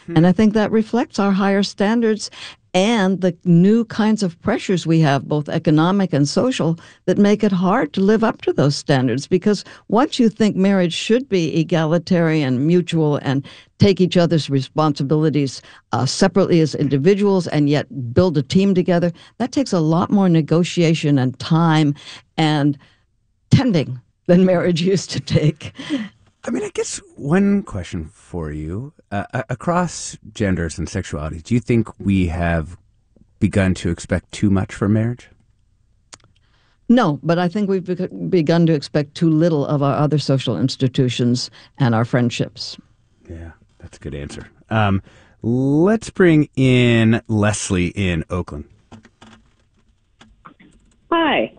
And I think that reflects our higher standards and the new kinds of pressures we have, both economic and social, that make it hard to live up to those standards. Because once you think marriage should be egalitarian, mutual, and take each other's responsibilities separately as individuals and yet build a team together, that takes a lot more negotiation and time and tending than marriage used to take. I mean, I guess one question for you, across genders and sexualities, do you think we have begun to expect too much from marriage? No, but I think we've begun to expect too little of our other social institutions and our friendships. Yeah, that's a good answer. Let's bring in Leslie in Oakland. Hi.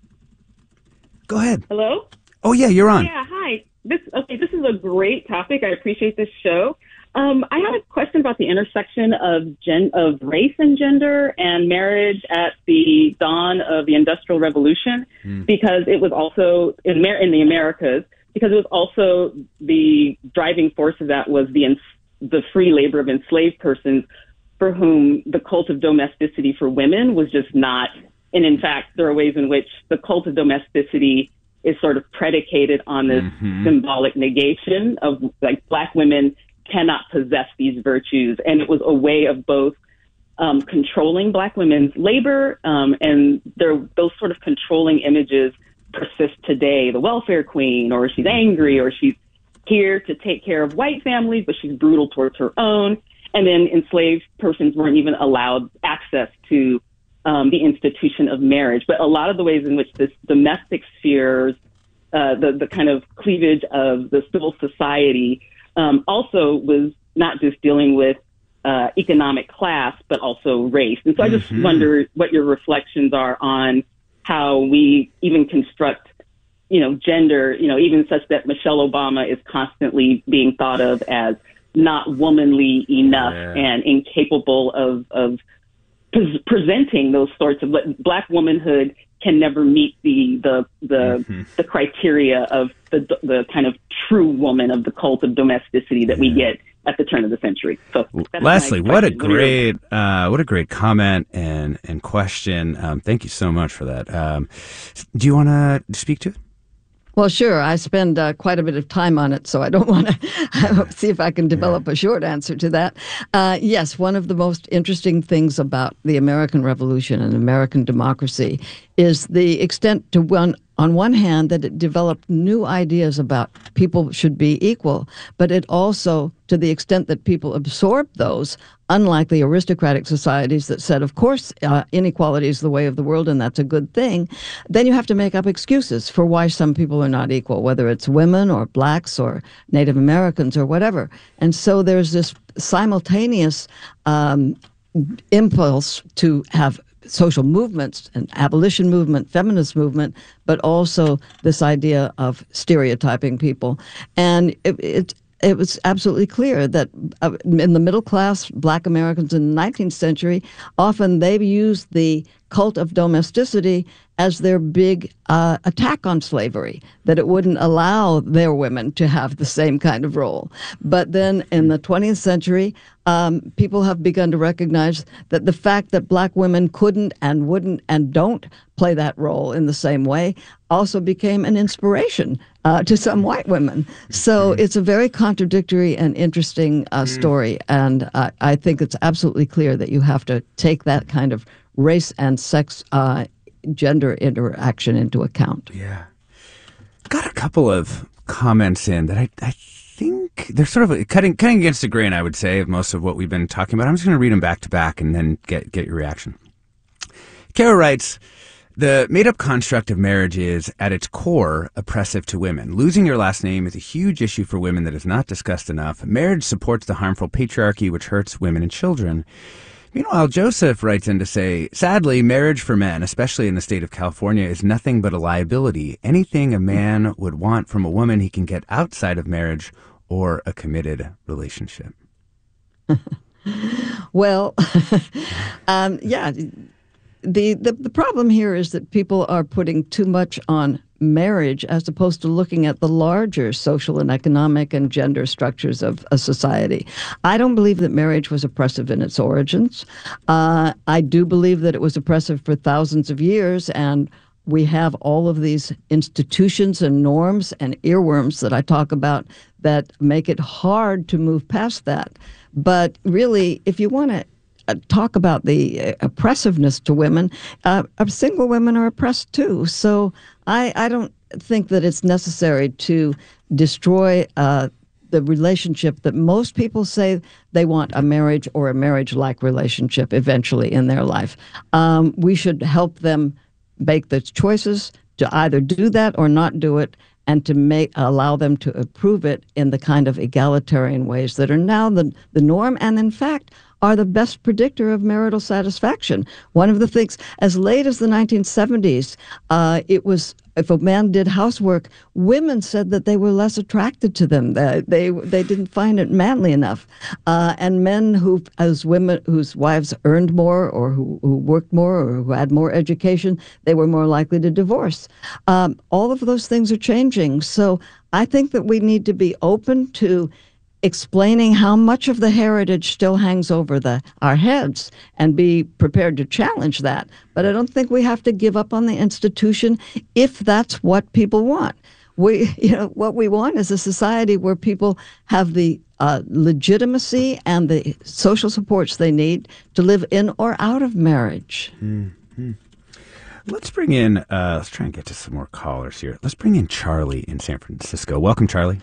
Go ahead. Hello? Oh, yeah, you're on. Yeah, hi. This is a great topic. I appreciate this show. I have a question about the intersection of race and gender and marriage at the dawn of the Industrial Revolution, because it was also in the Americas, because it was also the driving force of that was the free labor of enslaved persons, for whom the cult of domesticity for women was just not. And in fact, there are ways in which the cult of domesticity is sort of predicated on this symbolic negation of, like, Black women cannot possess these virtues. And it was a way of both controlling Black women's labor, and those sort of controlling images persist today. The welfare queen, or she's angry, or she's here to take care of white families, but she's brutal towards her own. And then enslaved persons weren't even allowed access to the institution of marriage. But a lot of the ways in which this domestic spheres, the kind of cleavage of the civil society, also was not just dealing with economic class, but also race. And so I just wonder what your reflections are on how we even construct, gender, even such that Michelle Obama is constantly being thought of as not womanly enough and incapable of presenting those sorts of Black womanhood can never meet the criteria of the kind of true woman of the cult of domesticity that we get at the turn of the century. So, Leslie, what a great comment and question. Thank you so much for that. Do you want to speak to it? Well, sure. I spend quite a bit of time on it, so I don't want to see if I can develop a short answer to that. Yes, one of the most interesting things about the American Revolution and American democracy is the extent to on one hand, that it developed new ideas about people should be equal, but it also, to the extent that people absorbed those, unlike the aristocratic societies that said, of course, inequality is the way of the world and that's a good thing, then you have to make up excuses for why some people are not equal, whether it's women or Blacks or Native Americans or whatever. And so there's this simultaneous impulse to have social movements, an abolition movement, feminist movement, but also this idea of stereotyping people. And it was absolutely clear that in the middle class, Black Americans in the 19th century, often they used the cult of domesticity as their big attack on slavery, that it wouldn't allow their women to have the same kind of role. But then in the 20th century, people have begun to recognize that the fact that Black women couldn't and wouldn't and don't play that role in the same way also became an inspiration to some white women. So it's a very contradictory and interesting story. And I think it's absolutely clear that you have to take that kind of race and sex gender interaction into account. Yeah. Got a couple of comments in that I think they're sort of cutting against the grain, I would say, of most of what we've been talking about. I'm just going to read them back to back and then get your reaction. Kara writes, the made-up construct of marriage is, at its core, oppressive to women. Losing your last name is a huge issue for women that is not discussed enough. Marriage supports the harmful patriarchy, which hurts women and children. Meanwhile, Joseph writes in to say, sadly, marriage for men, especially in the state of California, is nothing but a liability. Anything a man would want from a woman he can get outside of marriage or a committed relationship. Well, yeah. The problem here is that people are putting too much on marriage as opposed to looking at the larger social and economic and gender structures of a society. I don't believe that marriage was oppressive in its origins. I do believe that it was oppressive for thousands of years, and we have all of these institutions and norms and earworms that I talk about that make it hard to move past that. But really, if you want to talk about the oppressiveness to women, single women are oppressed too. So I don't think that it's necessary to destroy the relationship that most people say they want, a marriage or a marriage-like relationship eventually in their life. We should help them make the choices to either do that or not do it, and to allow them to approve it in the kind of egalitarian ways that are now the norm, and in fact are the best predictor of marital satisfaction. One of the things, as late as the 1970s, it was, if a man did housework, women said that they were less attracted to them. They didn't find it manly enough. And men whose wives earned more, or who worked more, or who had more education, they were more likely to divorce. All of those things are changing. So I think that we need to be open to explaining how much of the heritage still hangs over our heads and be prepared to challenge that. But I don't think we have to give up on the institution if that's what people want. What we want is a society where people have the legitimacy and the social supports they need to live in or out of marriage. Mm-hmm. Let's bring in, let's try and get to some more callers here. Let's bring in Charlie in San Francisco. Welcome, Charlie.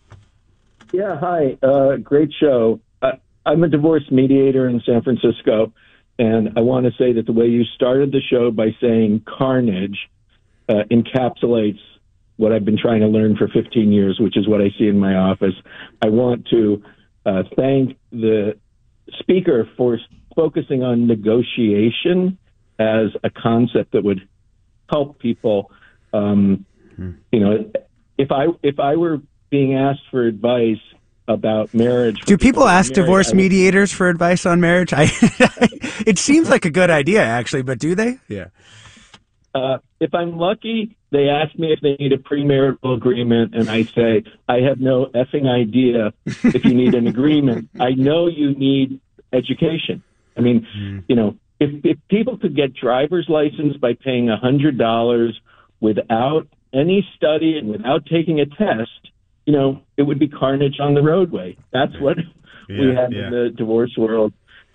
Yeah, hi. Great show. I'm a divorce mediator in San Francisco, and I want to say that the way you started the show by saying carnage encapsulates what I've been trying to learn for 15 years, which is what I see in my office. I want to thank the speaker for focusing on negotiation as a concept that would help people. If I were being asked for advice about marriage. Do people ask divorce mediators for advice on marriage? It seems like a good idea, actually, but do they? Yeah. If I'm lucky, they ask me if they need a premarital agreement, and I say, I have no effing idea if you need an agreement. I know you need education. I mean, if people could get driver's license by paying $100 without any study and without taking a test, it would be carnage on the roadway. That's what we have in the divorce world.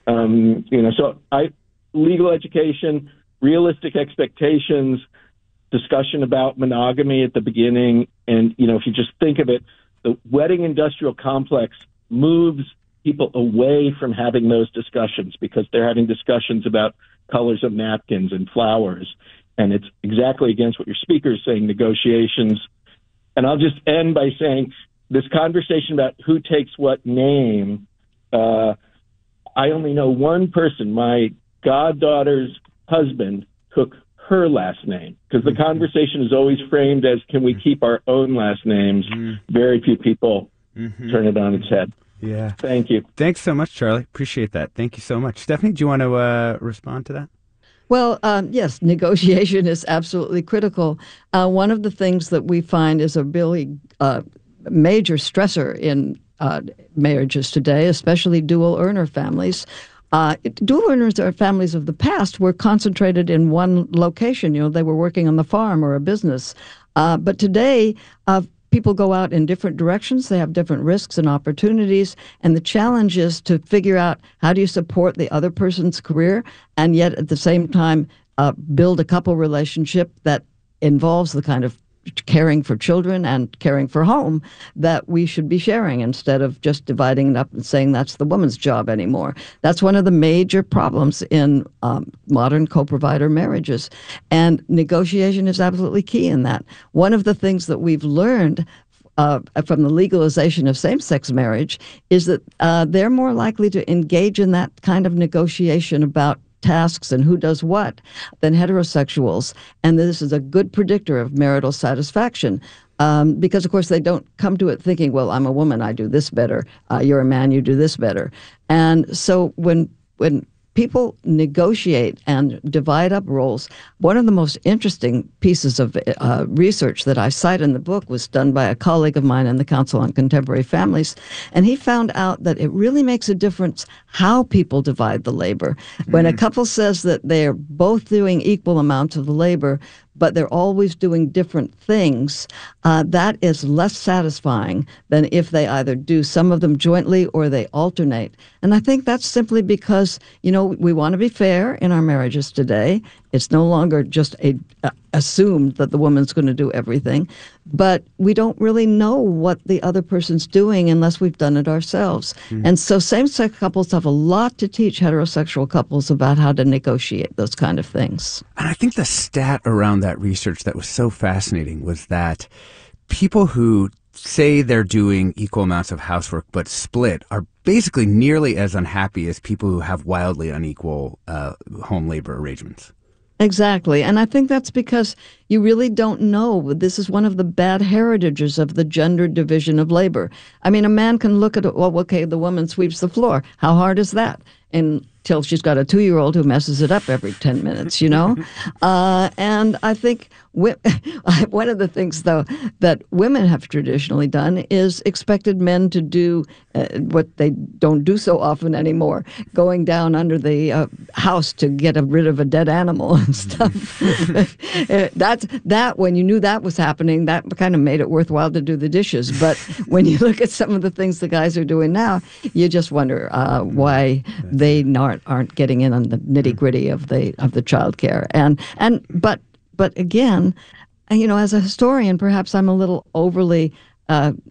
So legal education, realistic expectations, discussion about monogamy at the beginning. And, if you just think of it, the wedding industrial complex moves people away from having those discussions because they're having discussions about colors of napkins and flowers. And it's exactly against what your speaker is saying, negotiations. And I'll just end by saying this conversation about who takes what name, I only know one person, my goddaughter's husband took her last name, because the conversation is always framed as, can we keep our own last names? Very few people turn it on its head. Yeah. Thank you. Thanks so much, Charlie. Appreciate that. Thank you so much. Stephanie, do you want to respond to that? Well, yes, negotiation is absolutely critical. One of the things that we find is a really major stressor in marriages today, especially dual earner families. Dual earners or families of the past were concentrated in one location. They were working on the farm or a business. But today, people go out in different directions. They have different risks and opportunities. And the challenge is to figure out, how do you support the other person's career and yet at the same time build a couple relationship that involves the kind of caring for children and caring for home that we should be sharing, instead of just dividing it up and saying that's the woman's job anymore. That's one of the major problems in modern co-provider marriages. And negotiation is absolutely key in that. One of the things that we've learned from the legalization of same-sex marriage is that they're more likely to engage in that kind of negotiation about tasks and who does what than heterosexuals. And this is a good predictor of marital satisfaction because, of course, they don't come to it thinking, well, I'm a woman, I do this better. You're a man, you do this better. And so when people negotiate and divide up roles. One of the most interesting pieces of research that I cite in the book was done by a colleague of mine in the Council on Contemporary Families, and he found out that it really makes a difference how people divide the labor. When a couple says that they're both doing equal amounts of the labor, but they're always doing different things, that is less satisfying than if they either do some of them jointly or they alternate. And I think that's simply because, we want to be fair in our marriages today. It's no longer just assumed that the woman's going to do everything, but we don't really know what the other person's doing unless we've done it ourselves. And so same-sex couples have a lot to teach heterosexual couples about how to negotiate those kind of things. And I think the stat around that research that was so fascinating was that people who say they're doing equal amounts of housework but split are basically nearly as unhappy as people who have wildly unequal home labor arrangements. Exactly. And I think that's because you really don't know. This is one of the bad heritages of the gender division of labor. I mean, a man can look at it, well, okay, the woman sweeps the floor. How hard is that? Until she's got a 2-year-old who messes it up every 10 minutes, And I think one of the things, though, that women have traditionally done is expected men to do what they don't do so often anymore, going down under the house to get rid of a dead animal and stuff. When you knew that was happening, that kind of made it worthwhile to do the dishes. But when you look at some of the things the guys are doing now, you just wonder why they aren't getting in on the nitty gritty of the child care. But again, as a historian, perhaps I'm a little overly